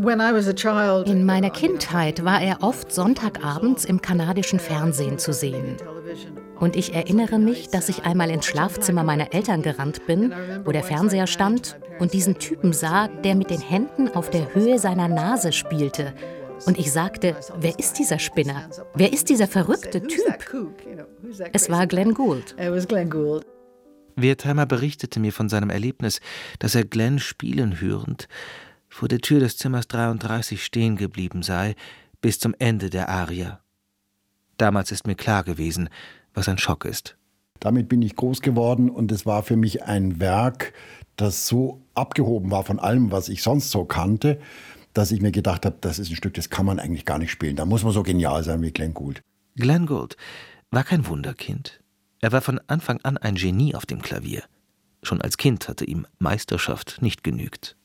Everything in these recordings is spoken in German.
In meiner Kindheit war er oft sonntagabends im kanadischen Fernsehen zu sehen. Und ich erinnere mich, dass ich einmal ins Schlafzimmer meiner Eltern gerannt bin, wo der Fernseher stand, und diesen Typen sah, der mit den Händen auf der Höhe seiner Nase spielte. Und ich sagte, wer ist dieser Spinner? Wer ist dieser verrückte Typ? Es war Glenn Gould. Wertheimer berichtete mir von seinem Erlebnis, dass er Glenn spielen hörend vor der Tür des Zimmers 33 stehen geblieben sei, bis zum Ende der Arie. Damals ist mir klar gewesen, was ein Schock ist. Damit bin ich groß geworden und es war für mich ein Werk, das so abgehoben war von allem, was ich sonst so kannte, dass ich mir gedacht habe, das ist ein Stück, das kann man eigentlich gar nicht spielen. Da muss man so genial sein wie Glenn Gould. Glenn Gould war kein Wunderkind. Er war von Anfang an ein Genie auf dem Klavier. Schon als Kind hatte ihm Meisterschaft nicht genügt.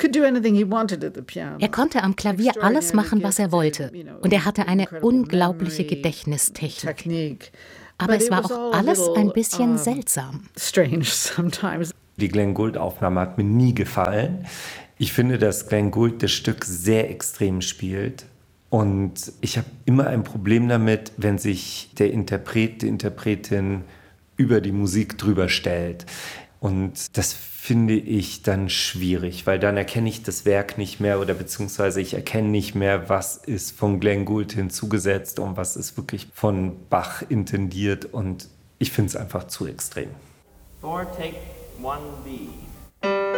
Er konnte am Klavier alles machen, was er wollte. Und er hatte eine unglaubliche Gedächtnistechnik. Aber es war auch alles ein bisschen seltsam. Die Glenn Gould-Aufnahme hat mir nie gefallen. Ich finde, dass Glenn Gould das Stück sehr extrem spielt. Und ich habe immer ein Problem damit, wenn sich der Interpret, die Interpretin über die Musik drüber stellt. Und das finde ich dann schwierig, weil dann erkenne ich das Werk nicht mehr oder beziehungsweise ich erkenne nicht mehr, was ist von Glenn Gould hinzugesetzt und was ist wirklich von Bach intendiert. Und ich finde es einfach zu extrem. For take 1B.